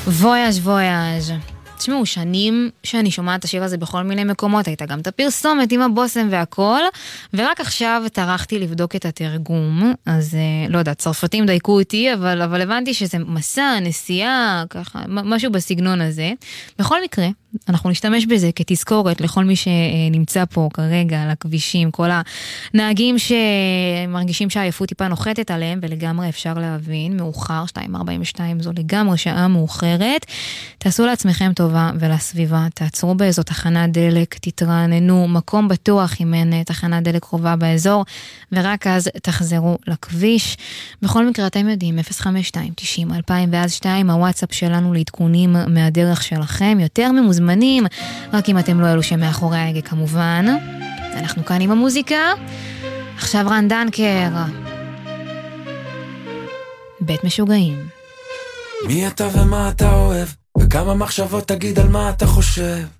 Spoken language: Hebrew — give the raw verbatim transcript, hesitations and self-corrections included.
וויאז' וויאז'. תשמעו, שנים שאני שומעת את השיר הזה בכל מיני מקומות, הייתה גם את הפרסומת עם הבוסם והכל, ורק עכשיו טרחתי לבדוק את התרגום, אז לא יודע, צרפתים דייקו אותי, אבל, אבל הבנתי שזה מסע, נסיעה, ככה, משהו בסגנון הזה. בכל מקרה, אנחנו נשתמש בזה כתזכורת לכל מי שנמצא פה כרגע על הכבישים, כל הנהגים שמרגישים שהעייפות טיפה נוחתת עליהם, ולגמרי אפשר להבין, מאוחר, שתיים ארבעים ושתיים זו לגמרי שעה מאוחרת. תעשו לעצמכם טובה ולסביבה, תעצרו באיזו תחנת דלק, תתרעננו, מקום בטוח אם אין תחנת דלק קרובה באזור, ורק אז תחזרו לכביש. בכל מקרה אתם יודעים, אפס חמש שתיים תשעים אלפיים ואז שתיים, הוואטסאפ שלנו לעדכונים מהדרך שלכם, יותר ממוזמנים, רק אם אתם לא אלו שמאחורי ההגה כמובן. אנחנו כאן עם המוזיקה. עכשיו רן דנקר, בית משוגעים. מי אתה ומה אתה אוהב, וכמה מחשבות תגיד על מה אתה חושב.